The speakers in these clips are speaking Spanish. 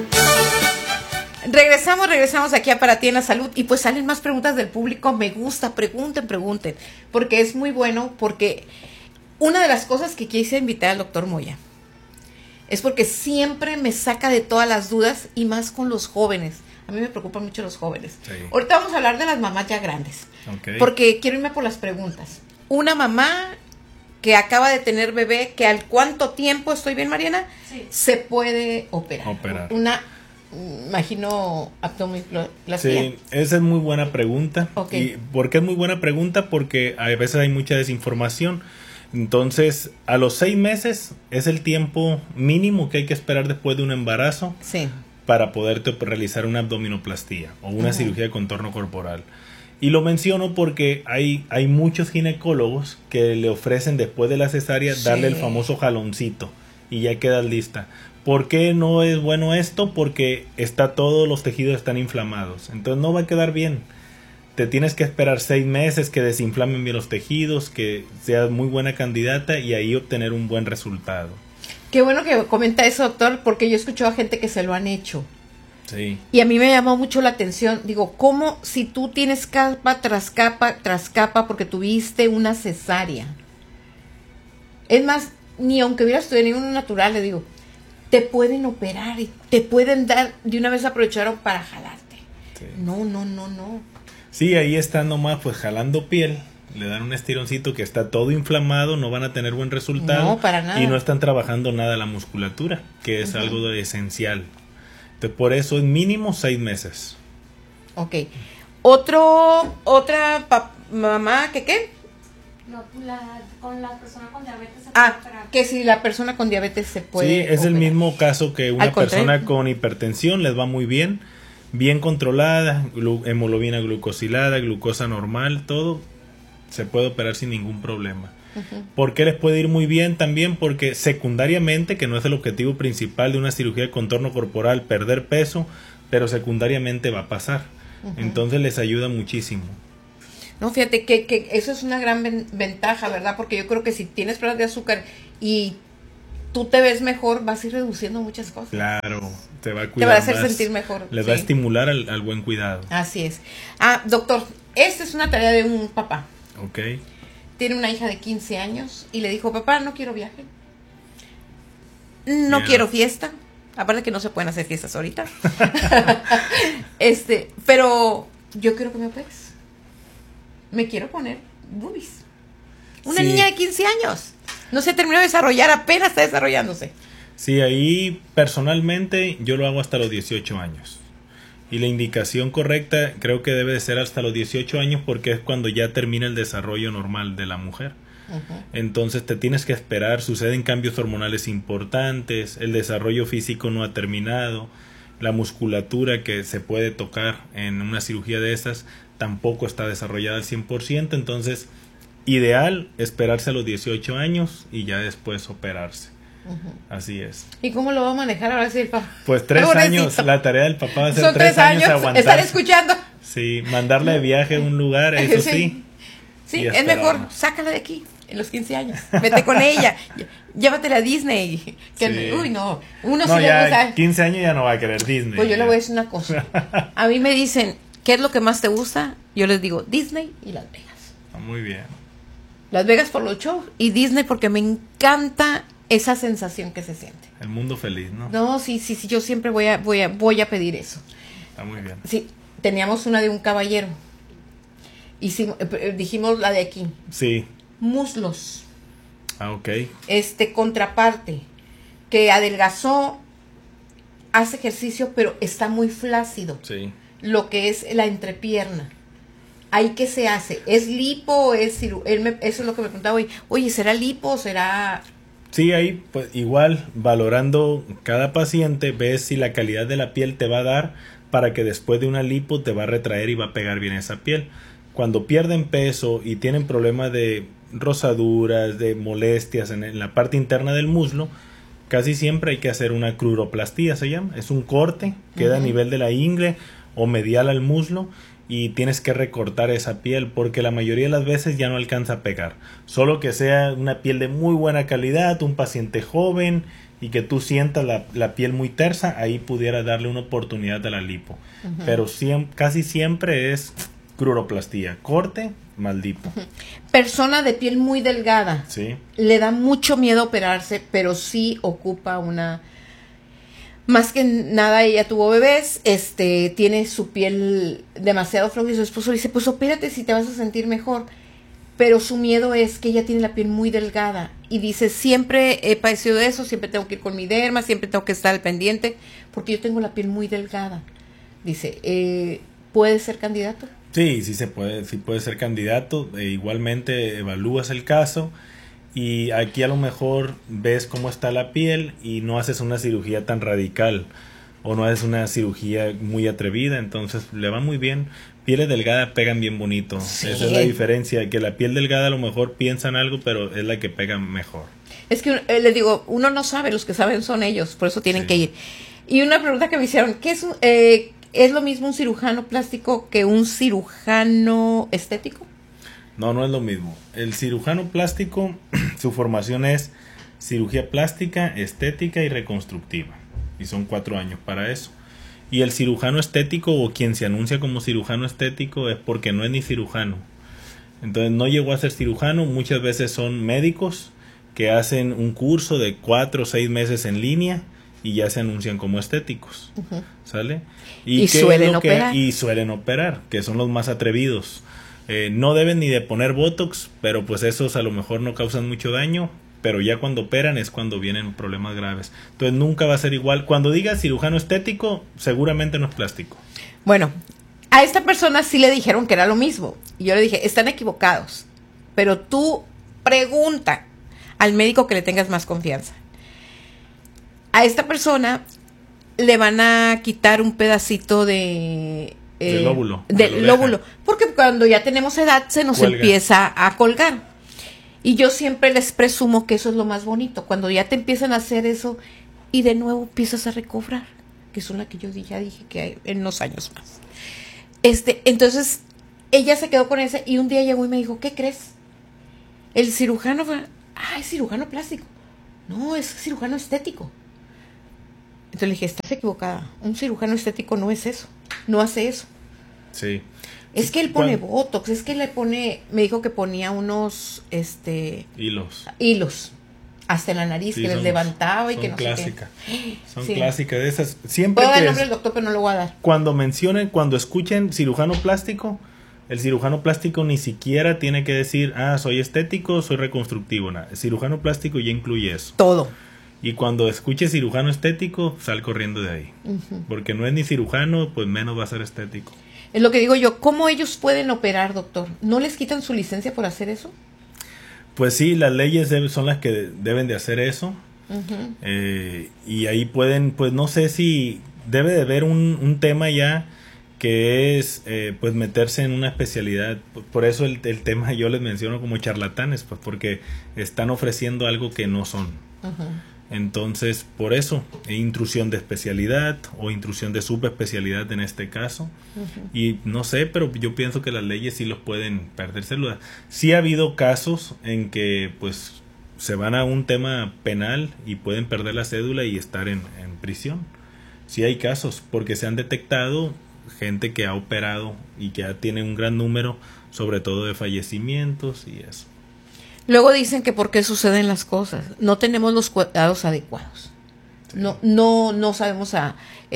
Regresamos aquí a Para Ti en la Salud y pues salen más preguntas del público. Me gusta, pregunten, porque es muy bueno, porque una de las cosas que quise invitar al doctor Moya es porque siempre me saca de todas las dudas y más con los jóvenes. A mí me preocupan mucho los jóvenes. Sí. Ahorita vamos a hablar de las mamás ya grandes, porque quiero irme por las preguntas. Una mamá que acaba de tener bebé, que al cuánto tiempo, ¿estoy bien, Mariana? Sí. Se puede operar. Imagino abdominoplastia. Sí, esa es muy buena pregunta. ¿Y por qué es muy buena pregunta? Porque a veces hay mucha desinformación. Entonces, a los 6 meses es el tiempo mínimo que hay que esperar después de un embarazo para poderte realizar una abdominoplastía o una cirugía de contorno corporal. Y lo menciono porque hay muchos ginecólogos que le ofrecen después de la cesárea darle el famoso jaloncito y ya quedas lista. ¿Por qué no es bueno esto? Porque todos los tejidos están inflamados. Entonces no va a quedar bien. Te tienes que esperar 6 meses que desinflamen bien los tejidos, que seas muy buena candidata y ahí obtener un buen resultado. Qué bueno que comenta eso, doctor, porque yo escucho a gente que se lo han hecho. Sí. Y a mí me llamó mucho la atención. Digo, ¿cómo si tú tienes capa tras capa porque tuviste una cesárea? Es más, ni aunque hubieras tenido un natural, le digo, te pueden operar y te pueden dar, de una vez aprovecharon para jalarte. Sí. No. Sí, ahí están nomás pues jalando piel, le dan un estironcito que está todo inflamado, no van a tener buen resultado. No, para nada. Y no están trabajando nada la musculatura, que es algo de esencial. Entonces, por eso es mínimo 6 meses. Ok. Otra mamá, ¿qué? No, con la persona con diabetes se puede operar. Que si la persona con diabetes se puede Sí, es operar. el mismo caso que una persona con hipertensión, les va muy bien controlada, hemoglobina glucosilada, glucosa normal, todo se puede operar sin ningún problema. ¿Por qué les puede ir muy bien? También porque secundariamente, que no es el objetivo principal de una cirugía de contorno corporal, perder peso, pero secundariamente va a pasar. Entonces les ayuda muchísimo. No, fíjate que eso es una gran ventaja, ¿verdad? Porque yo creo que si tienes problemas de azúcar y tú te ves mejor, vas a ir reduciendo muchas cosas. Claro, te va a cuidar. Te va a hacer sentir mejor. Les va a estimular al buen cuidado. Así es. Doctor, esta es una tarea de un papá. Ok. Tiene una hija de 15 años y le dijo, papá, no quiero viaje. No quiero fiesta. Aparte que no se pueden hacer fiestas ahorita. Pero yo quiero que me operes. Me quiero poner boobies. Una niña de 15 años. No se terminó de desarrollar, apenas está desarrollándose. Sí, ahí personalmente yo lo hago hasta los 18 años. Y la indicación correcta creo que debe de ser hasta los 18 años porque es cuando ya termina el desarrollo normal de la mujer. Entonces te tienes que esperar, suceden cambios hormonales importantes, el desarrollo físico no ha terminado, la musculatura que se puede tocar en una cirugía de esas tampoco está desarrollada al 100%, entonces ideal esperarse a los 18 años y ya después operarse. Así es. ¿Y cómo lo va a manejar ahora sí el papá? Pues 3 años, la tarea del papá va a ser Son 3 años aguantar. Estar escuchando. Sí, mandarla de viaje a un lugar, eso sí. Sí, es mejor, sácala de aquí, en los 15 años. Vete con ella, llévatela a Disney. Uy, no, uno no, sí ya le gusta. 15 años ya no va a querer Disney. Pues yo le voy a decir una cosa. A mí me dicen, ¿qué es lo que más te gusta? Yo les digo, Disney y Las Vegas. Muy bien. Las Vegas por los shows y Disney porque me encanta esa sensación que se siente. El mundo feliz, ¿no? No, sí, yo siempre voy a pedir eso. Está muy bien. Sí, teníamos una de un caballero. Dijimos la de aquí. Sí. Muslos. Ok. Contraparte, que adelgazó, hace ejercicio, pero está muy flácido. Sí. Lo que es la entrepierna. ¿Ahí qué se hace? ¿Es lipo? Eso es lo que me preguntaba hoy. Oye, ¿será lipo? ¿Será...? Sí, ahí pues igual valorando cada paciente ves si la calidad de la piel te va a dar para que después de una lipo te va a retraer y va a pegar bien esa piel. Cuando pierden peso y tienen problemas de rosaduras, de molestias en la parte interna del muslo, casi siempre hay que hacer una cruroplastía, se llama. Es un corte, queda a nivel de la ingle o medial al muslo y tienes que recortar esa piel porque la mayoría de las veces ya no alcanza a pegar. Solo que sea una piel de muy buena calidad, un paciente joven y que tú sientas la piel muy tersa, ahí pudiera darle una oportunidad a la lipo. Pero casi siempre es cruroplastía, corte más lipo. Persona de piel muy delgada. Sí. Le da mucho miedo operarse, pero sí ocupa una... Más que nada ella tuvo bebés, tiene su piel demasiado floja y su esposo dice, pues opérate si te vas a sentir mejor. Pero su miedo es que ella tiene la piel muy delgada y dice, siempre he padecido de eso, siempre tengo que ir con mi derma, siempre tengo que estar al pendiente, porque yo tengo la piel muy delgada. Dice, ¿puede ser candidato? Sí, sí puede ser candidato. Igualmente evalúas el caso. Y aquí a lo mejor ves cómo está la piel y no haces una cirugía tan radical o no haces una cirugía muy atrevida, entonces le va muy bien. Pieles delgadas pegan bien bonito. Sí. Esa es la diferencia, que la piel delgada a lo mejor piensan algo, pero es la que pega mejor. Es que les digo, uno no sabe, los que saben son ellos, por eso tienen que ir. Y una pregunta que me hicieron, ¿qué es lo mismo un cirujano plástico que un cirujano estético? No, no es lo mismo. El cirujano plástico, su formación es cirugía plástica, estética y reconstructiva. Y son 4 años para eso. Y el cirujano estético o quien se anuncia como cirujano estético es porque no es ni cirujano. Entonces no llegó a ser cirujano. Muchas veces son médicos que hacen un curso de 4 o 6 meses en línea y ya se anuncian como estéticos. ¿Sale? Y suelen operar. Y suelen operar, que son los más atrevidos. No deben ni de poner Botox, pero pues esos a lo mejor no causan mucho daño, pero ya cuando operan es cuando vienen problemas graves. Entonces nunca va a ser igual. Cuando digas cirujano estético, seguramente no es plástico. Bueno, a esta persona sí le dijeron que era lo mismo. Y yo le dije, están equivocados, pero tú pregunta al médico que le tengas más confianza. A esta persona le van a quitar un pedacito del lóbulo. Del lóbulo. Porque cuando ya tenemos edad se nos empieza a colgar. Y yo siempre les presumo que eso es lo más bonito. Cuando ya te empiezan a hacer eso y de nuevo empiezas a recobrar. Que es una que yo ya dije que hay en unos años más. Entonces, ella se quedó con ese y un día llegó y me dijo, ¿qué crees? El cirujano fue, es cirujano plástico. No, es cirujano estético. Entonces le dije, estás equivocada. Un cirujano estético no es eso. No hace eso. Sí. Es que él pone Botox, es que le pone, me dijo que ponía unos, hilos hasta en la nariz, sí, que les levantaba y que no clásica. Sé qué. Son sí. Clásicas de esas. Siempre puedo dar el nombre del doctor, pero no lo voy a dar. Cuando escuchen cirujano plástico, el cirujano plástico ni siquiera tiene que decir, soy estético, soy reconstructivo. Nada. El cirujano plástico ya incluye eso. Todo. Y cuando escuche cirujano estético, sal corriendo de ahí. Porque no es ni cirujano, pues menos va a ser estético. Es lo que digo yo. ¿Cómo ellos pueden operar, doctor? ¿No les quitan su licencia por hacer eso? Pues sí, las leyes son las que deben de hacer eso. Y ahí pueden, pues no sé si debe de haber un tema ya que es pues meterse en una especialidad. Por eso el tema yo les menciono como charlatanes, pues porque están ofreciendo algo que no son. Entonces, por eso, intrusión de especialidad o intrusión de subespecialidad en este caso. Y no sé, pero yo pienso que las leyes sí los pueden perderse. Sí ha habido casos en que pues se van a un tema penal y pueden perder la cédula y estar en prisión. Sí hay casos, porque se han detectado gente que ha operado y que ya tiene un gran número, sobre todo de fallecimientos y eso. Luego dicen que por qué suceden las cosas. No tenemos los cuidados adecuados. Sí. No sabemos a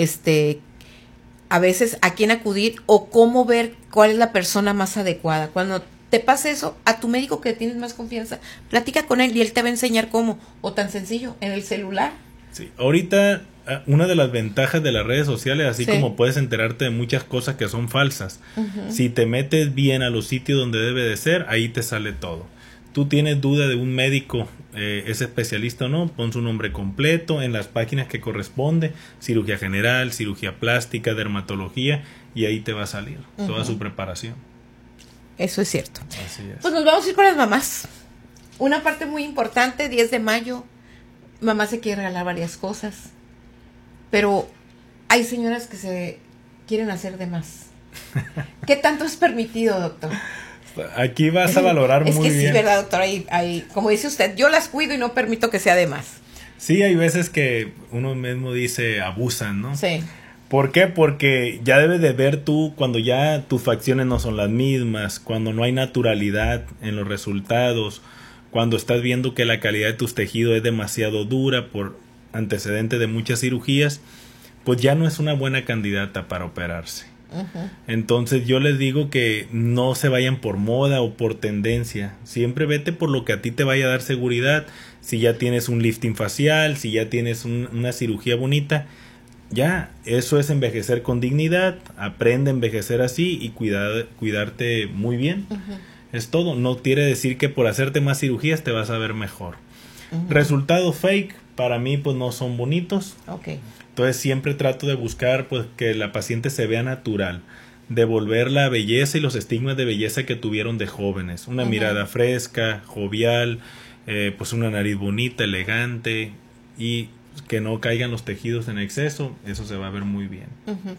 veces a quién acudir o cómo ver cuál es la persona más adecuada. Cuando te pasa eso, a tu médico que tienes más confianza, platica con él y él te va a enseñar cómo. O tan sencillo, en el celular. Sí, ahorita una de las ventajas de las redes sociales, así como puedes enterarte de muchas cosas que son falsas, si te metes bien a los sitios donde debe de ser, ahí te sale todo. Tú tienes duda de un médico, es especialista o no, pon su nombre completo en las páginas que corresponde, cirugía general, cirugía plástica, dermatología, y ahí te va a salir toda su preparación. Eso es cierto. Así es. Pues nos vamos a ir con las mamás. Una parte muy importante, 10 de mayo, mamá se quiere regalar varias cosas, pero hay señoras que se quieren hacer de más. ¿Qué tanto es permitido, doctor? Aquí vas a valorar muy bien. Es que sí, ¿verdad, doctor? Hay, como dice usted, yo las cuido y no permito que sea de más. Sí, hay veces que uno mismo dice abusan, ¿no? Sí. ¿Por qué? Porque ya debes de ver tú cuando ya tus facciones no son las mismas, cuando no hay naturalidad en los resultados, cuando estás viendo que la calidad de tus tejidos es demasiado dura por antecedente de muchas cirugías, pues ya no es una buena candidata para operarse. Uh-huh. Entonces yo les digo que no se vayan por moda o por tendencia, siempre vete por lo que a ti te vaya a dar seguridad. Si ya tienes un lifting facial, si ya tienes una cirugía bonita, ya, eso es envejecer con dignidad. Aprende a envejecer así y cuidarte muy bien. Uh-huh. Es todo. No quiere decir que por hacerte más cirugías te vas a ver mejor. Uh-huh. Resultados fake para mí pues no son bonitos. Okay. Entonces siempre trato de buscar pues que la paciente se vea natural, devolver la belleza y los estigmas de belleza que tuvieron de jóvenes. Una uh-huh. mirada fresca, jovial, pues una nariz bonita, elegante, y que no caigan los tejidos en exceso. Eso se va a ver muy bien. Uh-huh.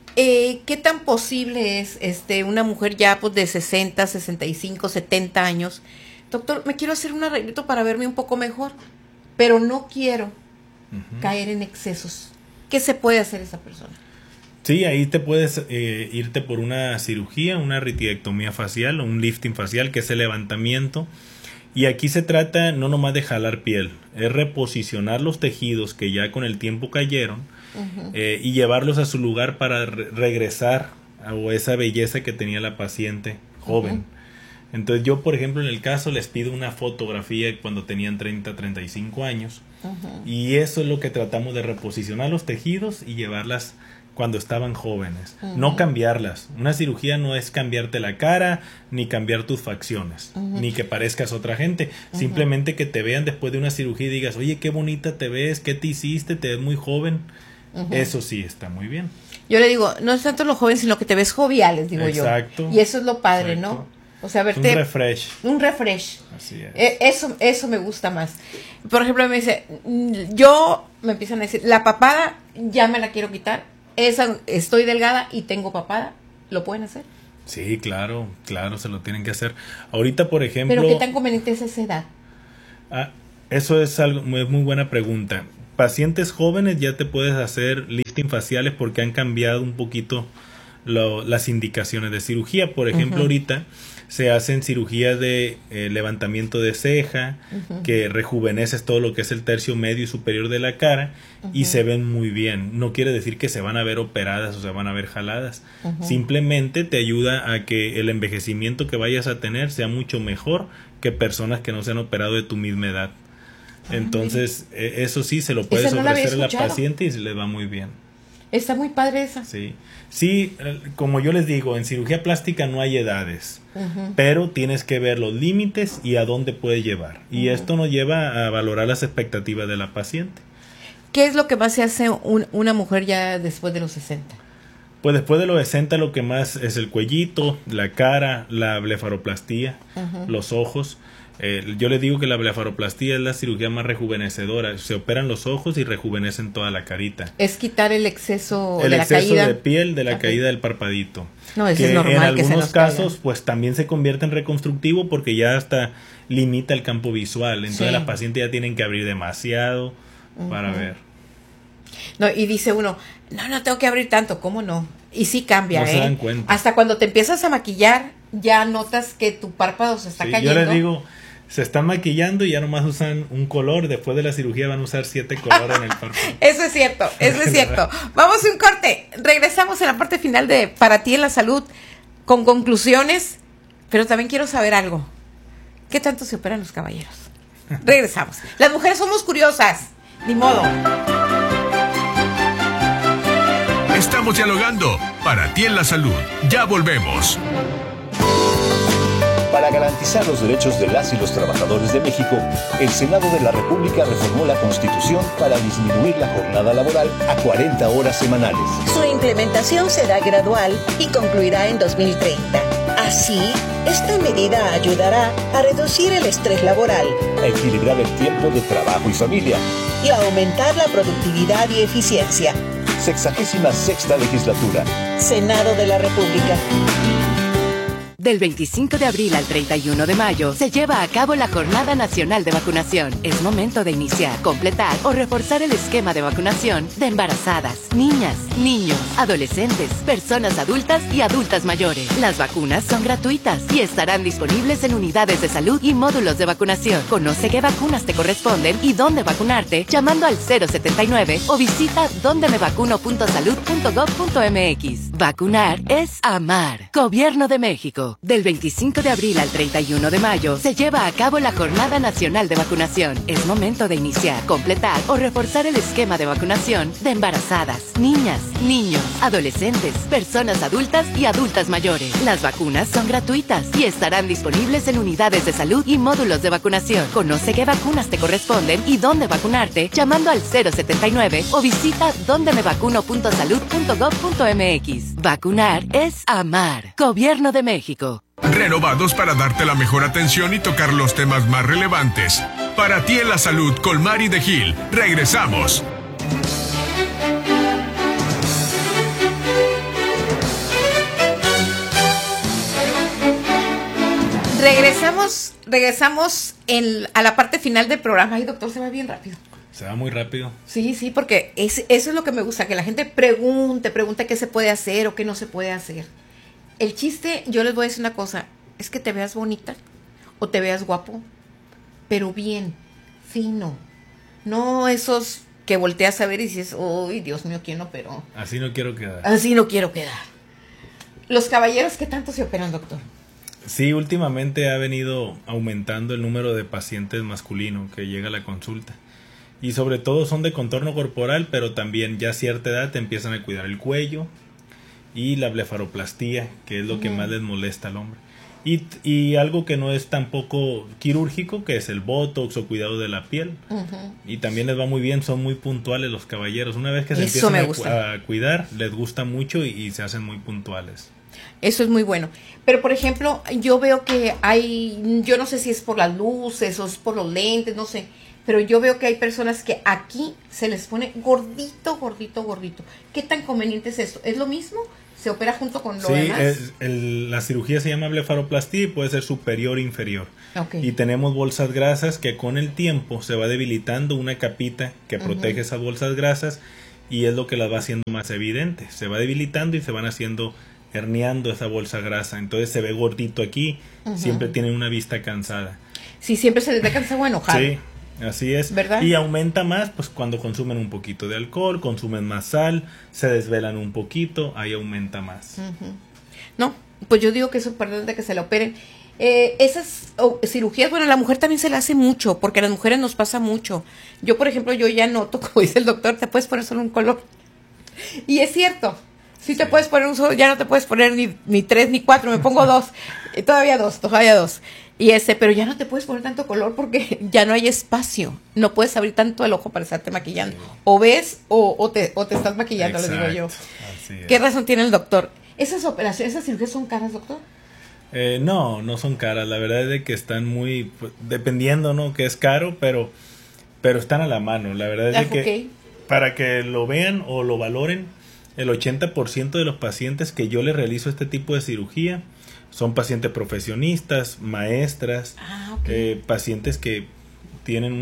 ¿Qué tan posible es una mujer ya pues de 60, 65, 70 años? Doctor, me quiero hacer un arreglito para verme un poco mejor, pero no quiero uh-huh. caer en excesos. ¿Qué se puede hacer esa persona? Sí, ahí te puedes irte por una cirugía, una retiectomía facial o un lifting facial, que es el levantamiento. Y aquí se trata no nomás de jalar piel, es reposicionar los tejidos que ya con el tiempo cayeron uh-huh. Y llevarlos a su lugar para regresar a esa belleza que tenía la paciente joven. Uh-huh. Entonces yo, por ejemplo, en el caso les pido una fotografía cuando tenían 30, 35 años uh-huh. y eso es lo que tratamos de reposicionar los tejidos y llevarlas cuando estaban jóvenes, uh-huh. no cambiarlas. Una cirugía no es cambiarte la cara, ni cambiar tus facciones, uh-huh. ni que parezcas otra gente, uh-huh. simplemente que te vean después de una cirugía y digas, oye, qué bonita te ves, qué te hiciste, te ves muy joven. Uh-huh. Eso sí está muy bien. Yo le digo, no es tanto lo joven, sino que te ves joviales, digo exacto, yo. Y eso es lo padre, exacto. ¿no? O sea, verte... Un refresh. Un refresh. Así es. Eso me gusta más. Por ejemplo, me dice, me empiezan a decir, la papada ya me la quiero quitar. Estoy delgada y tengo papada. ¿Lo pueden hacer? Sí, claro, se lo tienen que hacer. Ahorita, por ejemplo... ¿Pero qué tan conveniente es esa edad? Eso es muy buena pregunta. Pacientes jóvenes ya te puedes hacer lifting faciales porque han cambiado un poquito las indicaciones de cirugía. Por ejemplo, uh-huh. ahorita se hacen cirugías de levantamiento de ceja, uh-huh. que rejuveneces todo lo que es el tercio medio y superior de la cara, uh-huh. y se ven muy bien. No quiere decir que se van a ver operadas o se van a ver jaladas. Uh-huh. Simplemente te ayuda a que el envejecimiento que vayas a tener sea mucho mejor que personas que no se han operado de tu misma edad. Entonces, eso sí se lo puedes ofrecer a la paciente y se le va muy bien. Está muy padre esa. Sí, como yo les digo, en cirugía plástica no hay edades, uh-huh. pero tienes que ver los límites y a dónde puede llevar. Y uh-huh. esto nos lleva a valorar las expectativas de la paciente. ¿Qué es lo que más se hace una mujer ya después de los 60? Pues después de los 60 lo que más es el cuellito, la cara, la blefaroplastía, uh-huh. los ojos. Yo les digo que la blefaroplastía es la cirugía más rejuvenecedora. Se operan los ojos y rejuvenecen toda la carita. Es quitar el exceso de la caída. El exceso de piel, de la okay. caída del parpadito. No, eso que es normal. En algunos casos, pues también se convierte en reconstructivo porque ya hasta limita el campo visual. Entonces las pacientes ya tienen que abrir demasiado uh-huh. para ver. No, y dice uno, no tengo que abrir tanto. ¿Cómo no? Y sí cambia, no se dan cuenta. Hasta cuando te empiezas a maquillar, ya notas que tu párpado se está cayendo. Yo les digo, se están maquillando y ya nomás usan un color. Después de la cirugía van a usar 7 colores en el párpado. Eso es cierto. Vamos a un corte. Regresamos en la parte final de Para Ti en la Salud con conclusiones. Pero también quiero saber algo. ¿Qué tanto se operan los caballeros? Regresamos. Las mujeres somos curiosas. Ni modo. Estamos dialogando Para Ti en la Salud. Ya volvemos. Para garantizar los derechos de las y los trabajadores de México, el Senado de la República reformó la Constitución para disminuir la jornada laboral a 40 horas semanales. Su implementación será gradual y concluirá en 2030. Así, esta medida ayudará a reducir el estrés laboral, a equilibrar el tiempo de trabajo y familia y a aumentar la productividad y eficiencia. 66ª legislatura. Senado de la República. Del 25 de abril al 31 de mayo se lleva a cabo la Jornada Nacional de Vacunación. Es momento de iniciar, completar o reforzar el esquema de vacunación de embarazadas, niñas, niños, adolescentes, personas adultas y adultas mayores. Las vacunas son gratuitas y estarán disponibles en unidades de salud y módulos de vacunación. Conoce qué vacunas te corresponden y dónde vacunarte llamando al 079 o visita dondemevacuno.salud.gov.mx. Vacunar es amar. Gobierno de México. Del 25 de abril al 31 de mayo se lleva a cabo la Jornada Nacional de Vacunación. Es momento de iniciar, completar o reforzar el esquema de vacunación de embarazadas, niñas, niños, adolescentes, personas adultas y adultas mayores. Las vacunas son gratuitas y estarán disponibles en unidades de salud y módulos de vacunación. Conoce qué vacunas te corresponden y dónde vacunarte llamando al 079 o visita dondemevacuno.salud.gov.mx. Vacunar es amar. Gobierno de México. Renovados para darte la mejor atención y tocar los temas más relevantes. Para ti en la salud con Mari de Gil. Regresamos. Regresamos a la parte final del programa. Ay, doctor, se va bien rápido. Se va muy rápido. Sí, porque eso es lo que me gusta, que la gente pregunte qué se puede hacer o qué no se puede hacer. El chiste, yo les voy a decir una cosa, es que te veas bonita o te veas guapo, pero bien, fino. No esos que volteas a ver y dices, uy, Dios mío, ¿quién operó? Así no quiero quedar. Así no quiero quedar. Los caballeros, ¿qué tanto se operan, doctor? Sí, últimamente ha venido aumentando el número de pacientes masculinos que llega a la consulta. Y sobre todo son de contorno corporal, pero también ya a cierta edad te empiezan a cuidar el cuello y la blefaroplastía, que es lo que más les molesta al hombre. Y algo que no es tampoco quirúrgico, que es el botox o cuidado de la piel. Y también les va muy bien, son muy puntuales los caballeros. Una vez que se empiezan a cuidar, les gusta mucho y se hacen muy puntuales. Eso es muy bueno. Pero, por ejemplo, yo veo que yo no sé si es por las luces o es por los lentes, no sé, pero yo veo que hay personas que aquí se les pone gordito. ¿Qué tan conveniente es esto? ¿Es lo mismo? ¿Se opera junto con lo demás? Sí, la cirugía se llama blefaroplastía y puede ser superior o inferior. Okay. Y tenemos bolsas grasas que con el tiempo se va debilitando una capita que protege esas bolsas grasas y es lo que las va haciendo más evidente. Se va debilitando y se van haciendo herniando esa bolsa grasa. Entonces se ve gordito aquí, siempre tienen una vista cansada. Sí, siempre se les ve cansado o enojado. Sí. Así es, ¿verdad? Y aumenta más pues cuando consumen un poquito de alcohol, consumen más sal, se desvelan un poquito, ahí aumenta más. No, pues yo digo que es importante que se la operen. Esas cirugías, bueno, a la mujer también se la hace mucho, porque a las mujeres nos pasa mucho. Yo, por ejemplo, yo ya noto, como dice el doctor, te puedes poner solo un color. Y es cierto, sí te puedes poner un solo, ya no te puedes poner ni 3 ni 4, me pongo 2, todavía dos. Y pero ya no te puedes poner tanto color porque ya no hay espacio. No puedes abrir tanto el ojo para estarte maquillando. Sí. O ves o te estás maquillando, le digo yo. ¿Qué razón tiene el doctor? ¿Esas operaciones, esas cirugías son caras, doctor? No son caras. La verdad es de que están muy, pues, dependiendo, ¿no? Que es caro, pero están a la mano. La verdad es de que para que lo vean o lo valoren, el 80% de los pacientes que yo les realizo este tipo de cirugía son pacientes profesionistas, maestras, pacientes que tienen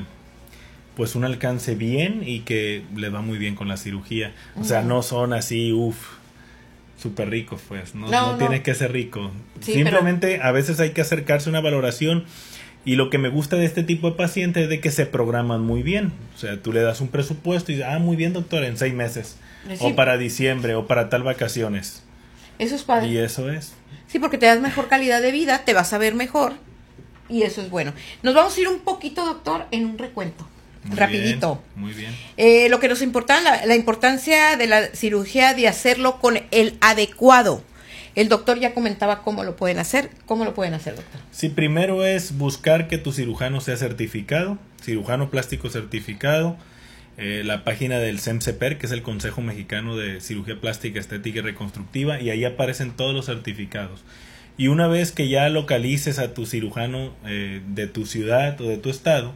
un alcance bien y que les va muy bien con la cirugía. O sea, no son así, súper ricos, pues. No tienes que ser rico. Sí, simplemente a veces hay que acercarse a una valoración. Y lo que me gusta de este tipo de pacientes es de que se programan muy bien. O sea, tú le das un presupuesto y dices, muy bien, doctor, en 6 meses. Sí. O para diciembre, o para tal vacaciones. Eso es padre. Y eso es. Sí, porque te das mejor calidad de vida, te vas a ver mejor y eso es bueno. Nos vamos a ir un poquito, doctor, en un recuento, rapidito. Muy bien. Lo que nos importa, la importancia de la cirugía, de hacerlo con el adecuado. El doctor ya comentaba cómo lo pueden hacer. ¿Cómo lo pueden hacer, doctor? Sí, primero es buscar que tu cirujano sea certificado, cirujano plástico certificado. La página del CEMCEPER, que es el Consejo Mexicano de Cirugía Plástica, Estética y Reconstructiva, y ahí aparecen todos los certificados. Y una vez que ya localices a tu cirujano de tu ciudad o de tu estado,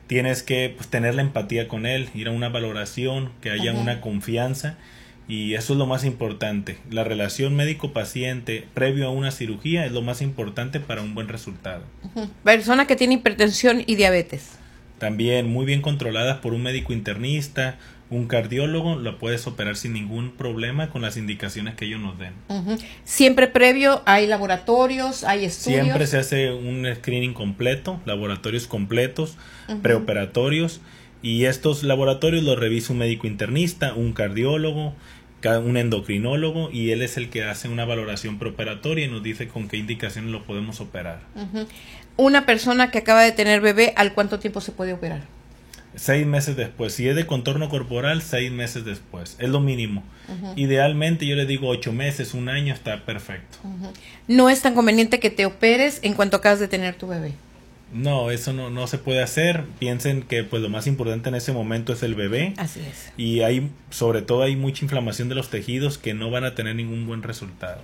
tienes que pues, tener la empatía con él, ir a una valoración, que haya una confianza, y eso es lo más importante. La relación médico-paciente previo a una cirugía es lo más importante para un buen resultado. Persona que tiene hipertensión y diabetes. También muy bien controladas por un médico internista, un cardiólogo, lo puedes operar sin ningún problema con las indicaciones que ellos nos den. Siempre previo hay laboratorios, hay estudios. Siempre se hace un screening completo, laboratorios completos, preoperatorios, y estos laboratorios los revisa un médico internista, un cardiólogo, un endocrinólogo, y él es el que hace una valoración preoperatoria y nos dice con qué indicaciones lo podemos operar. Una persona que acaba de tener bebé, ¿al cuánto tiempo se puede operar? 6 meses después. Si es de contorno corporal, 6 meses después. Es lo mínimo. Idealmente yo le digo 8 meses, 1 año está perfecto. No es tan conveniente que te operes en cuanto acabas de tener tu bebé. No, eso no se puede hacer. Piensen que pues lo más importante en ese momento es el bebé. Así es. Y sobre todo hay mucha inflamación de los tejidos que no van a tener ningún buen resultado.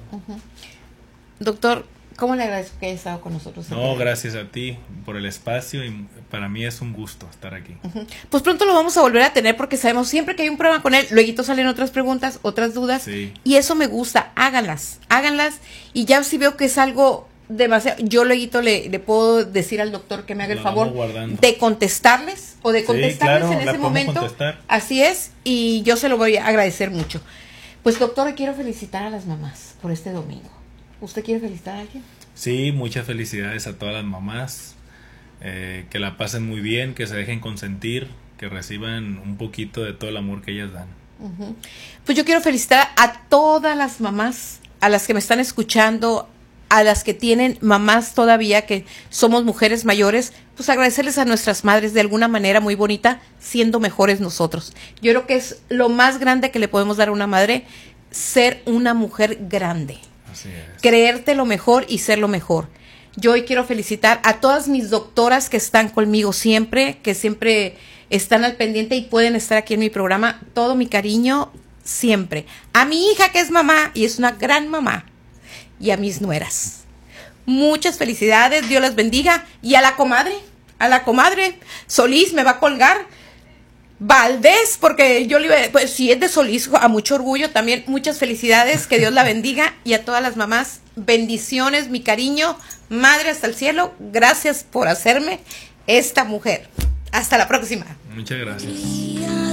Doctor, ¿cómo le agradezco que haya estado con nosotros? No, gracias a ti por el espacio, y para mí es un gusto estar aquí. Pues pronto lo vamos a volver a tener, porque sabemos siempre que hay un programa con él, luego salen otras preguntas, otras dudas, sí. Y eso me gusta. Háganlas, y ya si veo que es algo demasiado, yo luego le puedo decir al doctor que me haga el favor de contestarles, o de contestarles en ese momento. Contestar. Así es, y yo se lo voy a agradecer mucho. Pues doctor, quiero felicitar a las mamás por este domingo. ¿Usted quiere felicitar a alguien? Sí, muchas felicidades a todas las mamás, que la pasen muy bien, que se dejen consentir, que reciban un poquito de todo el amor que ellas dan. Pues yo quiero felicitar a todas las mamás, a las que me están escuchando, a las que tienen mamás todavía, que somos mujeres mayores, pues agradecerles a nuestras madres de alguna manera muy bonita, siendo mejores nosotros. Yo creo que es lo más grande que le podemos dar a una madre, ser una mujer grande. Así es. Creerte lo mejor y ser lo mejor. Yo hoy quiero felicitar a todas mis doctoras que están conmigo siempre, que siempre están al pendiente y pueden estar aquí en mi programa. Todo mi cariño siempre. A mi hija, que es mamá y es una gran mamá, y a mis nueras. Muchas felicidades, Dios las bendiga. Y a la comadre Solís me va a colgar. Valdés, porque yo le iba, pues si es de Solís, a mucho orgullo también. Muchas felicidades, que Dios la bendiga, y a todas las mamás, bendiciones, mi cariño, madre hasta el cielo. Gracias por hacerme esta mujer. Hasta la próxima. Muchas gracias.